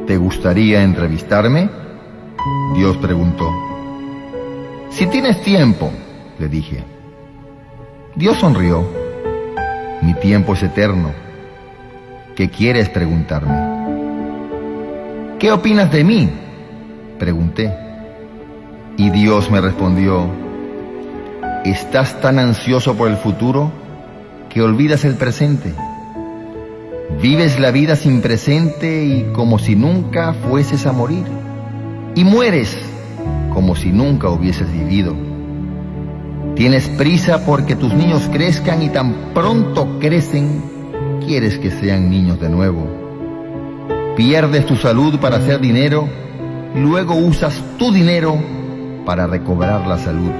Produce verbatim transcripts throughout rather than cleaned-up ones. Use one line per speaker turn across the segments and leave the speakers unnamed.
¿te gustaría entrevistarme?, Dios preguntó. Si tienes tiempo, le dije. Dios sonrió. Mi tiempo es eterno. ¿Qué quieres preguntarme? ¿Qué opinas de mí?, pregunté. Y Dios me respondió: ¿estás tan ansioso por el futuro que olvidas el presente? Vives la vida sin presente y como si nunca fueses a morir. Y mueres como si nunca hubieses vivido. Tienes prisa porque tus niños crezcan y tan pronto crecen, quieres que sean niños de nuevo. Pierdes tu salud para hacer dinero y luego usas tu dinero para recobrar la salud.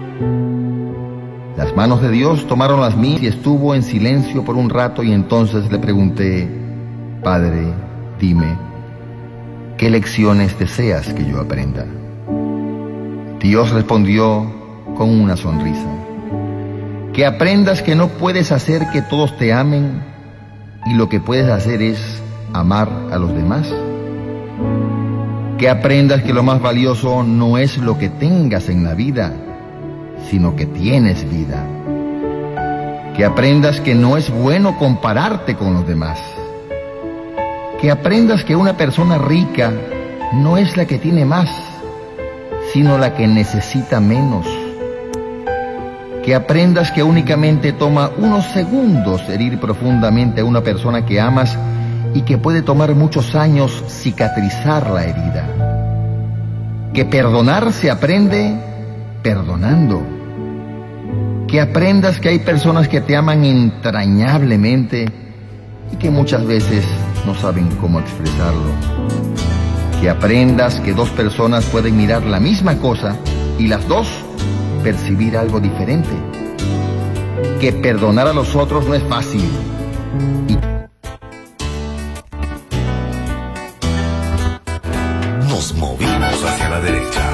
Las manos de Dios tomaron las mías y estuvo en silencio por un rato, y entonces le pregunté: Padre, dime, ¿qué lecciones deseas que yo aprenda? Dios respondió con una sonrisa: que aprendas que no puedes hacer que todos te amen, y lo que puedes hacer es amar a los demás. Que aprendas que lo más valioso no es lo que tengas en la vida, sino que tienes vida. Que aprendas que no es bueno compararte con los demás. Que aprendas que una persona rica no es la que tiene más, sino la que necesita menos. Que aprendas que únicamente toma unos segundos herir profundamente a una persona que amas y que puede tomar muchos años cicatrizar la herida. Que perdonar se aprende perdonando. Que aprendas que hay personas que te aman entrañablemente y que muchas veces no saben cómo expresarlo. Que aprendas que dos personas pueden mirar la misma cosa y las dos percibir algo diferente. Que perdonar a los otros no es fácil. Y
nos movimos hacia la derecha.